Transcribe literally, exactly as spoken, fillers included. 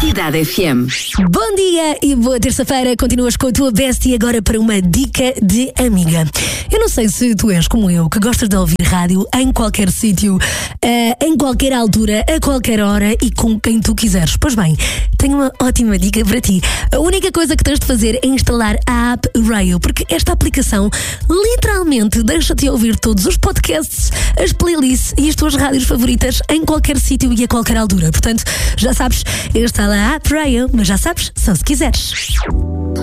Cidade F M. Bom dia e boa terça-feira. Continuas com a tua bestie agora para uma dica de amiga. Eu não sei se tu és como eu, que gostas de ouvir rádio em qualquer sítio, uh, em qualquer altura, a qualquer hora e com quem tu quiseres. Pois bem, tenho uma ótima dica para ti. A única coisa que tens de fazer é instalar a app Rail, porque esta aplicação literalmente deixa-te ouvir todos os podcasts, as playlists e as tuas rádios favoritas em qualquer sítio e a qualquer altura. Portanto, já sabes, instala a app Rail, mas já sabes, só se quiseres.